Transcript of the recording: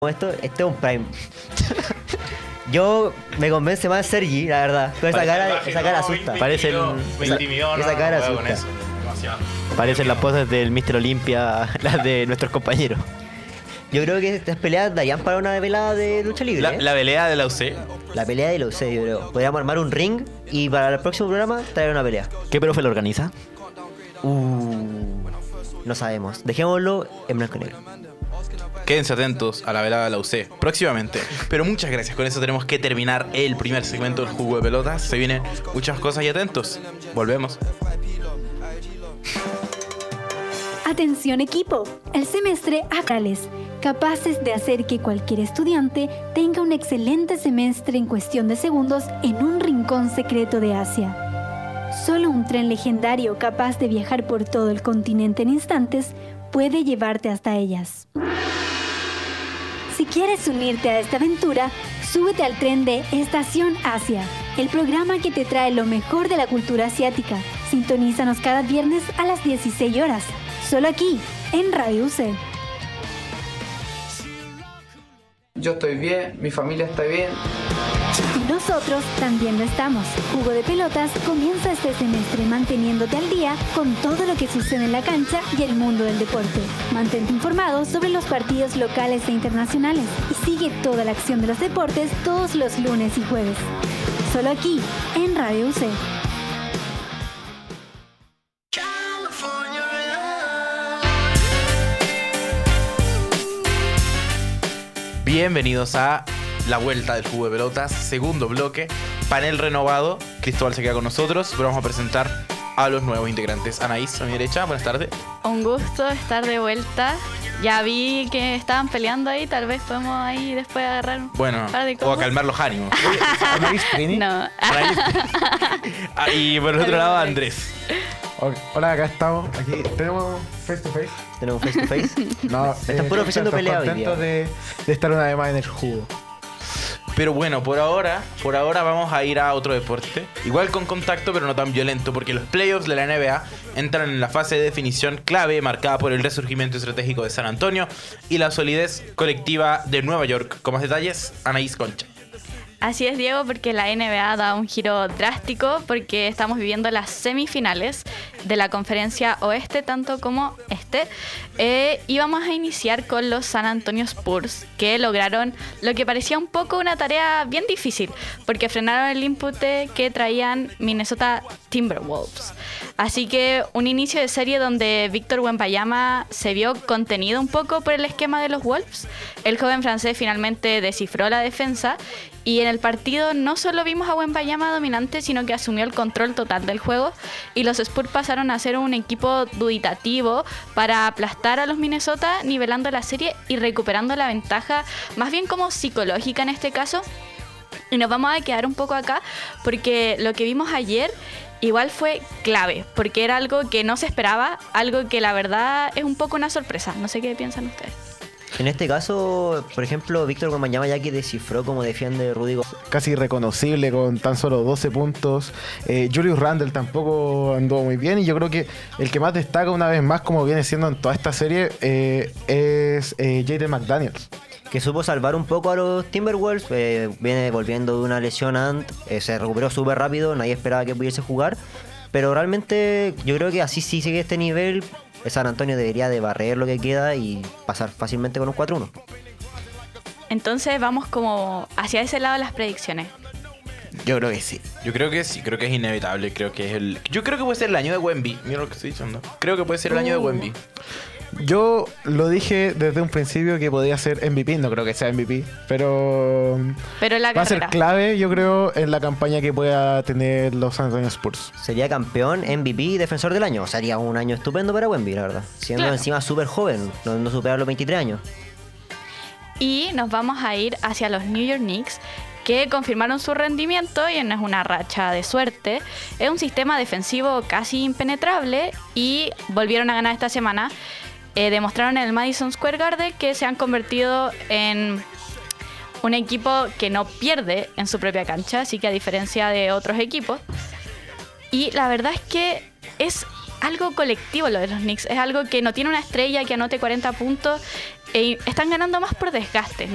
Este es un Prime. Yo me convence más Sergi, la verdad. Con esa cara asusta. Parecen esa cara asusta. Parecen las poses del Mr. Olympia, las de nuestros compañeros. Yo creo que estas peleas darían para una velada de lucha libre. La pelea de la UC. La pelea de la UC, yo creo. Podríamos armar un ring y para el próximo programa traer una pelea. ¿Qué profe lo organiza? No sabemos. Dejémoslo en blanco y negro. Quédense atentos a la velada de la UC próximamente. Pero muchas gracias. Con eso tenemos que terminar el primer segmento del Jugo de Pelotas. Se vienen muchas cosas y atentos. Volvemos. Atención equipo, el semestre Acales, capaces de hacer que cualquier estudiante tenga un excelente semestre en cuestión de segundos en un rincón secreto de Asia. Solo un tren legendario capaz de viajar por todo el continente en instantes puede llevarte hasta ellas. Si quieres unirte a esta aventura, súbete al tren de Estación Asia, el programa que te trae lo mejor de la cultura asiática. Sintonízanos cada viernes a las 16 horas. Solo aquí, en Radio UC. Yo estoy bien, mi familia está bien. Y nosotros también lo estamos. Jugo de Pelotas comienza este semestre manteniéndote al día con todo lo que sucede en la cancha y el mundo del deporte. Mantente informado sobre los partidos locales e internacionales y sigue toda la acción de los deportes todos los lunes y jueves. Solo aquí, en Radio UC. Bienvenidos a la vuelta del Jugo de Pelotas, segundo bloque, panel renovado. Cristóbal se queda con nosotros, pero vamos a presentar a los nuevos integrantes. Anaís, a mi derecha, buenas tardes. Un gusto estar de vuelta. Ya vi que estaban peleando ahí, tal vez podemos ahí después agarrar un par de cosas. O a calmar los ánimos. ¿Anaís Trini? No. Y por el otro lado, Andrés. Hola, acá estamos. Aquí tenemos face to face. Tenemos face to face. No, están puro ofreciendo pelea hoy día. Contentos de estar una vez más en el jugo. Pero bueno, por ahora vamos a ir a otro deporte. Igual con contacto, pero no tan violento, porque los playoffs de la NBA entran en la fase de definición clave marcada por el resurgimiento estratégico de San Antonio y la solidez colectiva de Nueva York. Con más detalles, Anaís Concha. Así es, Diego, porque la NBA da un giro drástico porque estamos viviendo las semifinales de la conferencia oeste, tanto como este. Y vamos a iniciar con los San Antonio Spurs, que lograron lo que parecía un poco una tarea bien difícil, porque frenaron el input que traían Minnesota Timberwolves. Así que un inicio de serie donde Víctor Wembanyama se vio contenido un poco por el esquema de los Wolves. El joven francés finalmente descifró la defensa y en el partido no solo vimos a Wembanyama dominante, sino que asumió el control total del juego y los Spurs pasaron a ser un equipo duditativo para aplastar a los Minnesota, nivelando la serie y recuperando la ventaja, más bien como psicológica en este caso. Y nos vamos a quedar un poco acá porque lo que vimos ayer igual fue clave, porque era algo que no se esperaba, algo que la verdad es un poco una sorpresa. No sé qué piensan ustedes. En este caso, por ejemplo, Víctor Wembanyama ya que descifró cómo defiende Rudy Gobert. Casi irreconocible con tan solo 12 puntos. Julius Randle tampoco anduvo muy bien y yo creo que el que más destaca una vez más, como viene siendo en toda esta serie, es Jaden McDaniels. Que supo salvar un poco a los Timberwolves. Viene volviendo de una lesión se recuperó súper rápido, nadie esperaba que pudiese jugar. Pero realmente yo creo que así sí sigue este nivel. San Antonio debería de barrer lo que queda y pasar fácilmente con un 4-1. Entonces vamos como hacia ese lado de las predicciones. Yo creo que sí. Yo creo que es inevitable. Yo creo que puede ser el año de Wemby. Mira lo que estoy diciendo. Creo que puede ser el año de Wemby. Yo lo dije desde un principio que podía ser MVP, no creo que sea MVP, pero va a ser clave, yo creo, en la campaña que pueda tener los San Antonio Spurs. Sería campeón, MVP y defensor del año. Sería un año estupendo para Wemby, la verdad. Siendo encima súper joven, no supera los 23 años. Y nos vamos a ir hacia los New York Knicks, que confirmaron su rendimiento y no es una racha de suerte. Es un sistema defensivo casi impenetrable y volvieron a ganar esta semana. Demostraron en el Madison Square Garden que se han convertido en un equipo que no pierde en su propia cancha, así que a diferencia de otros equipos. Y la verdad es que es algo colectivo lo de los Knicks, es algo que no tiene una estrella que anote 40 puntos, están ganando más por desgaste, ¿no?